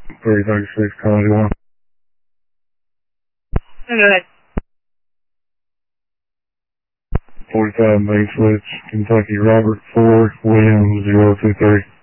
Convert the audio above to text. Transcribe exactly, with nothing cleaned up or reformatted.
three thirty-six, County one. Go ahead. forty-five main switch, Kentucky Robert four, William zero two three.